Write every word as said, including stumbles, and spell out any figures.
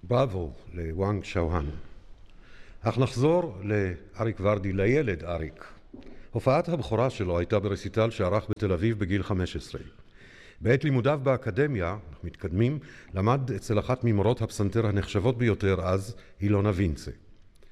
בראבו לוואנג שאוהן. אך נחזור לאריק ורדי, לילד אריק. הופעת הבכורה שלו הייתה ברסיטל שערך בתל אביב בגיל חמש עשרה. בעת לימודיו באקדמיה, מתקדמים, למד אצל אחת ממורות הפסנתר הנחשבות ביותר אז, אילונה וינצה.